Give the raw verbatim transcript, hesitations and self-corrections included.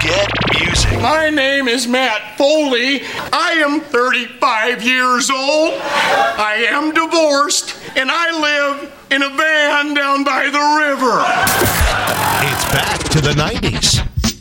Get music. My name is Matt Foley. I am thirty-five years old. I am divorced, and I live in a van down by the river. It's back to the nineties.